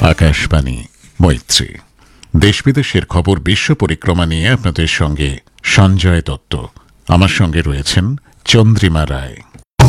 আকাশবাণী মৈত্রী। দেশ বিদেশের খবর বিশ্ব পরিক্রমা নিয়ে আপনাদের সঙ্গে সঞ্জয় দত্ত। আমার সঙ্গে রয়েছেন চন্দ্রিমা রায়।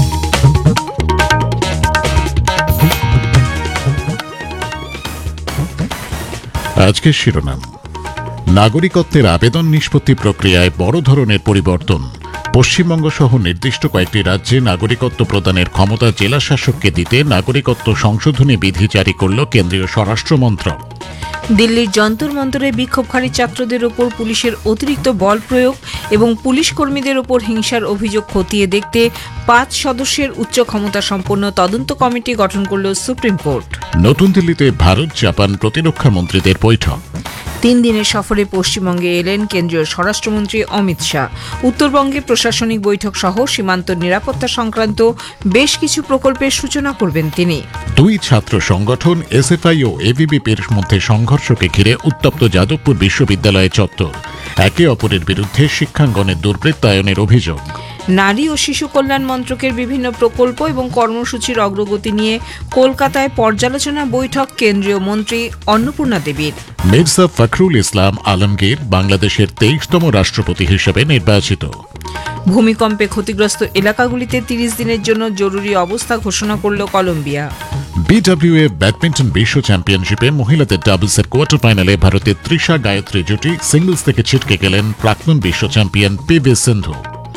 আজকের শিরোনাম: নাগরিকত্বের আবেদন নিষ্পত্তি প্রক্রিয়ায় বড় ধরনের পরিবর্তন। পশ্চিমবঙ্গ সহ নির্দিষ্ট কয়েকটি রাজ্যে নাগরিকত্ব প্রদানের ক্ষমতা জেলা শাসককে দিতে নাগরিকত্ব সংশোধনী বিধি জারি করল কেন্দ্রীয় স্বরাষ্ট্র মন্ত্রক। দিল্লির যন্তর মন্তরে বিক্ষোভকারী ছাত্রদের ওপর পুলিশের অতিরিক্ত বল প্রয়োগ এবং পুলিশ কর্মীদের ওপর হিংসার অভিযোগ খতিয়ে দেখতে 5 সদস্যের উচ্চ ক্ষমতা সম্পন্ন তদন্ত কমিটি গঠন করল সুপ্রিম কোর্ট। নতুন দিল্লিতে ভারত জাপান প্রতিরক্ষা মন্ত্রীদের বৈঠক। 3 দিনের সফরে পশ্চিমবঙ্গে এলেন কেন্দ্রীয় স্বরাষ্ট্রমন্ত্রী অমিত শাহ। উত্তরবঙ্গে প্রশাসনিক বৈঠক সহ সীমান্ত নিরাপত্তা সংক্রান্ত বেশ কিছু প্রকল্পের সূচনা করবেন তিনি। 2 ছাত্র সংগঠন এসএফআই ও এবিভিপির মধ্যে সংঘর্ষকে ঘিরে উত্তপ্ত যাদবপুর বিশ্ববিদ্যালয় চত্বর। একে অপরের বিরুদ্ধে শিক্ষাঙ্গনের দুর্বৃত্তায়নের অভিযোগ। নারী ও শিশু কল্যাণ মন্ত্রকের বিভিন্ন প্রকল্প এবং কর্মসূচির অগ্রগতি নিয়ে কলকাতায় পর্যালোচনা বৈঠক কেন্দ্রীয় মন্ত্রী অন্নপূর্ণা দেবীর। মির্জা ফখরুল ইসলাম আলমগীর বাংলাদেশের 23তম রাষ্ট্রপতি হিসেবে নির্বাচিত। ভূমিকম্পে ক্ষতিগ্রস্ত এলাকাগুলিতে 30 দিনের জন্য জরুরি অবস্থা ঘোষণা করল কলম্বিয়া। বিডব্লিউএ ব্যাডমিন্টন বিশ্ব চ্যাম্পিয়নশিপে মহিলাদের ডাবলসের কোয়ার্টার ফাইনালে ভারতের তৃষা গায়ত্রী জুটি সিঙ্গলস থেকে ছিটকে গেলেন প্রাক্তন বিশ্ব চ্যাম্পিয়ন পিভি সিন্ধু।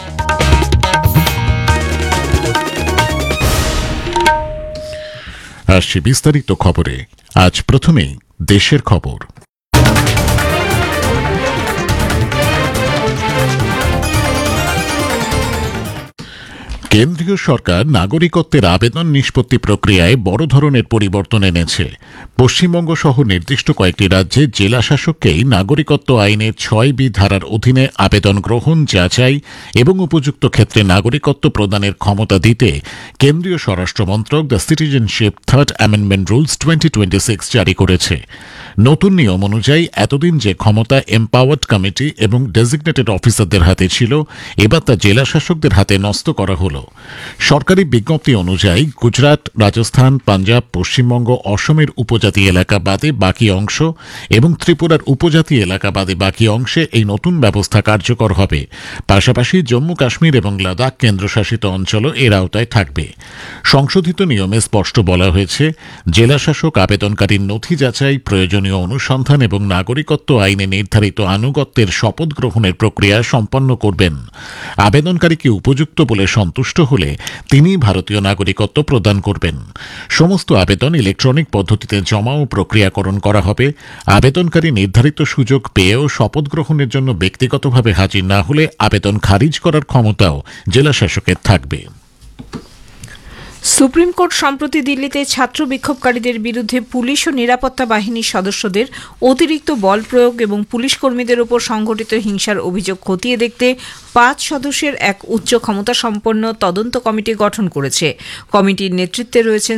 আসছি বিস্তারিত খবরে। আজ প্রথমেই দেশের খবর। কেন্দ্রীয় সরকার নাগরিকত্বের আবেদন নিষ্পত্তি প্রক্রিয়ায় বড় ধরনের পরিবর্তন এনেছে। পশ্চিমবঙ্গ সহ নির্দিষ্ট কয়েকটি রাজ্যে জেলা শাসককেই নাগরিকত্ব আইনের 6B ধারার অধীনে আবেদন গ্রহণ, যাচাই এবং উপযুক্ত ক্ষেত্রে নাগরিকত্ব প্রদানের ক্ষমতা দিতে কেন্দ্রীয় স্বরাষ্ট্র মন্ত্রক the citizenship third amendment rules 2026 জারি করেছে। নতুন নিয়ম অনুযায়ী এতদিন যে ক্ষমতা এম্পাওয়ার্ড কমিটি এবং ডেজিগনেটেড অফিসারদের হাতে ছিল, এবার তা জেলা শাসকদের হাতে ন্যস্ত করা হল। সরকারি বিজ্ঞপ্তি অনুযায়ী গুজরাট, রাজস্থান, পাঞ্জাব, পশ্চিমবঙ্গ, অসমের উপজাতি এলাকা বাদে বাকি অংশ এবং ত্রিপুরার উপজাতি এলাকা বাদে বাকি অংশে এই নতুন ব্যবস্থা কার্যকর হবে। পাশাপাশি জম্মু কাশ্মীর এবং লাদাখ কেন্দ্রশাসিত অঞ্চলও এর আওতায় থাকবে। সংশোধিত নিয়মে স্পষ্ট বলা হয়েছে, জেলা শাসক আবেদনকারীর নথি যাচাই, প্রয়োজনীয় অনুসন্ধান এবং নাগরিকত্ব আইনে নির্ধারিত আনুগত্যের শপথ গ্রহণের প্রক্রিয়া সম্পন্ন করবেন। আবেদনকারীকে উপযুক্ত বলে সন্তুষ্ট হলে তিনি ভারতীয় নাগরিকত্ব প্রদান করবেন। সমস্ত আবেদন ইলেকট্রনিক পদ্ধতিতে জমা ও প্রক্রিয়াকরণ করা হবে। আবেদনকারী নির্ধারিত সুযোগ পেয়েও শপথ গ্রহণের জন্য ব্যক্তিগতভাবে হাজির না হলে আবেদন খারিজ করার ক্ষমতাও জেলা শাসকের থাকবে। সুপ্রিম কোর্ট সম্প্রতি দিল্লিতে ছাত্র বিক্ষোভকারীদের বিরুদ্ধে পুলিশ ও নিরাপত্তা বাহিনীর সদস্যদের অতিরিক্ত বল প্রয়োগ এবং পুলিশ কর্মীদের ওপর সংঘটিত হিংসার অভিযোগ খতিয়ে দেখতে 5 সদস্যের এক উচ্চ ক্ষমতা সম্পন্ন তদন্ত কমিটি গঠন করেছে। কমিটির নেতৃত্বে রয়েছেন